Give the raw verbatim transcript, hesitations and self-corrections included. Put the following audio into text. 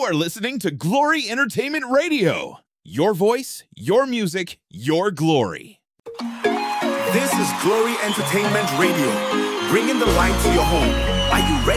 are listening to Glory Entertainment Radio. Your voice, your music, your glory. This is Glory Entertainment Radio, bringing the light to your home. Are you ready?